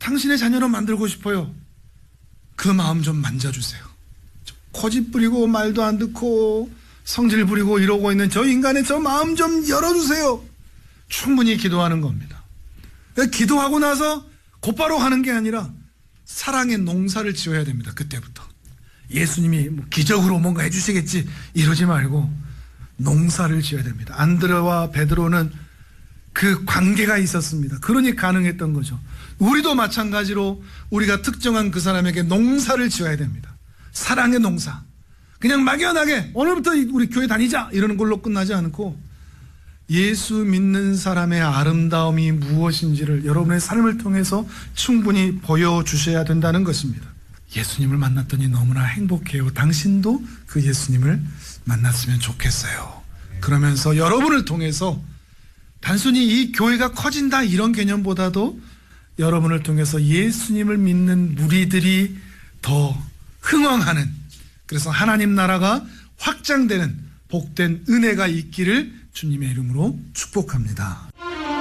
당신의 자녀로 만들고 싶어요. 그 마음 좀 만져주세요. 고집 부리고 말도 안 듣고 성질 부리고 이러고 있는 저 인간의 저 마음 좀 열어주세요. 충분히 기도하는 겁니다. 기도하고 나서 곧바로 하는 게 아니라 사랑의 농사를 지어야 됩니다. 그때부터. 예수님이 뭐 기적으로 뭔가 해주시겠지 이러지 말고 농사를 지어야 됩니다. 안드레와 베드로는 그 관계가 있었습니다. 그러니 가능했던 거죠. 우리도 마찬가지로 우리가 특정한 그 사람에게 농사를 지어야 됩니다. 사랑의 농사. 그냥 막연하게 오늘부터 우리 교회 다니자 이러는 걸로 끝나지 않고 예수 믿는 사람의 아름다움이 무엇인지를 여러분의 삶을 통해서 충분히 보여주셔야 된다는 것입니다. 예수님을 만났더니 너무나 행복해요. 당신도 그 예수님을 만났으면 좋겠어요. 그러면서 여러분을 통해서 단순히 이 교회가 커진다 이런 개념보다도 여러분을 통해서 예수님을 믿는 무리들이 더 흥왕하는, 그래서 하나님 나라가 확장되는 복된 은혜가 있기를 주님의 이름으로 축복합니다.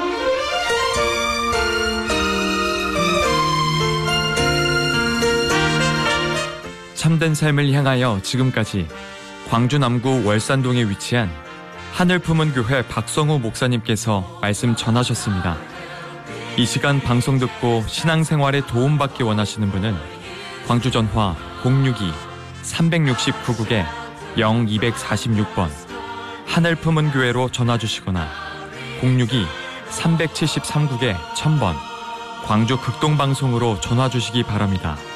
참된 삶을 향하여 지금까지 광주 남구 월산동에 위치한 하늘 품은 교회 박성우 목사님께서 말씀 전하셨습니다. 이 시간 방송 듣고 신앙생활에 도움받기 원하시는 분은 광주 전화 062-369국에 0246번 하늘 품은 교회로 전화 주시거나 062-373국에 1000번 광주 극동방송으로 전화 주시기 바랍니다.